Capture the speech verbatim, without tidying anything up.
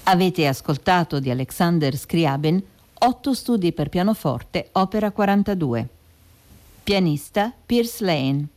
Avete ascoltato di Alexander Scriabin Otto studi per pianoforte, opera quarantadue. Pianista Piers Lane.